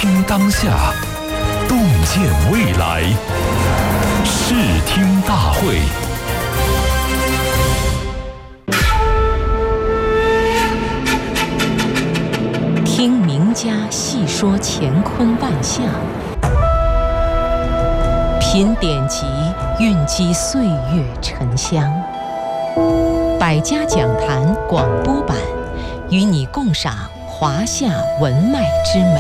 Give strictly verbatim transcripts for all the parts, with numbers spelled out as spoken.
听当下，洞见未来。视听大会。 听名家细说乾坤万象，品典籍蕴积岁月沉香。百家讲坛广播版，与你共赏华夏文脉之美。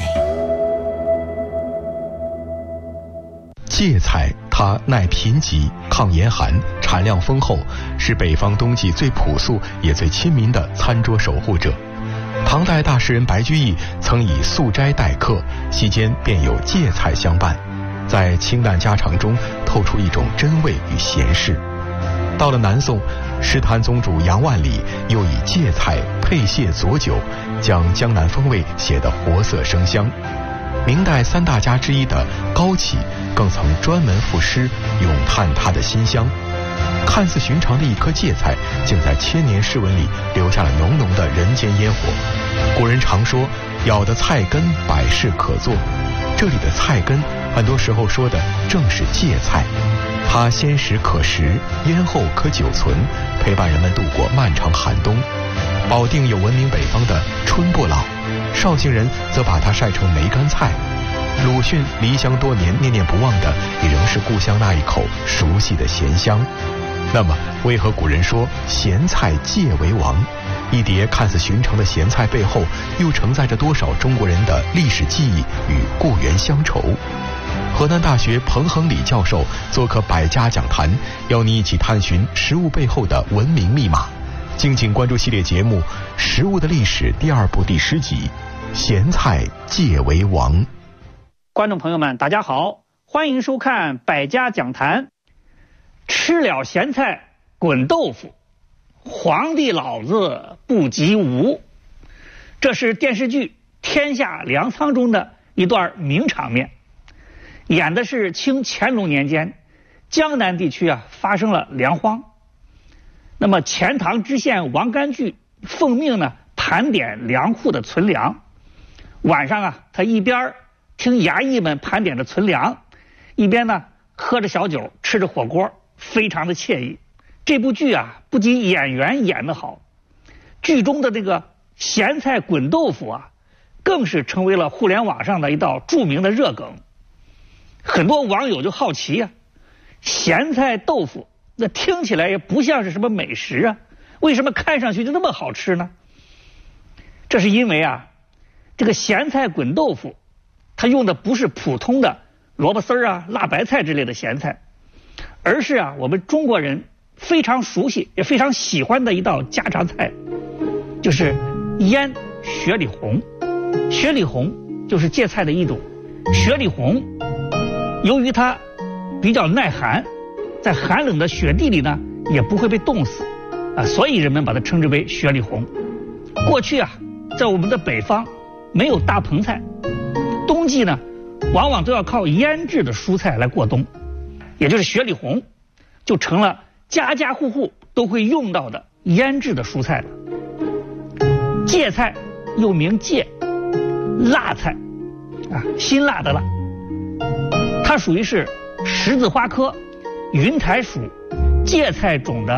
芥菜它耐贫瘠、抗严寒，产量丰厚，是北方冬季最朴素也最亲民的餐桌守护者。唐代大诗人白居易曾以素斋待客，席间便有芥菜相伴，在清淡家常中透出一种真味与闲适。到了南宋，诗坛宗主杨万里又以芥菜配蟹佐酒，将江南风味写得活色生香。明代三大家之一的高启更曾专门赋诗咏叹它的馨香。看似寻常的一颗芥菜，竟在千年诗文里留下了浓浓的人间烟火。古人常说，咬的菜根百事可做，这里的菜根很多时候说的正是芥菜。它鲜食可食，腌后可久存，陪伴人们度过漫长寒冬。保定有闻名北方的春不老，绍兴人则把它晒成梅干菜。鲁迅离乡多年，念念不忘的也仍是故乡那一口熟悉的咸香。那么为何古人说咸菜芥为王？一碟看似寻常的咸菜背后，又承载着多少中国人的历史记忆与故园乡愁？河南大学彭恒礼教授做客百家讲坛，邀你一起探寻食物背后的文明密码。敬请关注系列节目《食物的历史》第二部第十集：咸菜芥为王。 观众朋友们，大家好，欢迎收看百家讲坛。吃了咸菜滚豆腐，皇帝老子不及吾。这是电视剧《天下粮仓》中的一段名场面，演的是清乾隆年间江南地区啊发生了粮荒。那么钱塘知县王干聚奉命呢盘点粮库的存粮。晚上啊，他一边听衙役们盘点着存粮，一边呢喝着小酒，吃着火锅，非常的惬意。这部剧啊，不仅演员演得好，剧中的这个咸菜滚豆腐啊，更是成为了互联网上的一道著名的热梗。很多网友就好奇啊，咸菜豆腐那听起来也不像是什么美食啊，为什么看上去就那么好吃呢？这是因为啊，这个咸菜滚豆腐它用的不是普通的萝卜丝啊、辣白菜之类的咸菜，而是啊我们中国人非常熟悉也非常喜欢的一道家常菜，就是腌雪里红。雪里红就是芥菜的一种。雪里红由于它比较耐寒，在寒冷的雪地里呢也不会被冻死啊，所以人们把它称之为雪里红。过去啊，在我们的北方没有大棚菜，冬季呢往往都要靠腌制的蔬菜来过冬，也就是雪里红就成了家家户户都会用到的腌制的蔬菜了。芥菜又名芥，辣菜啊，辛辣的辣，它属于是十字花科云台属芥菜种的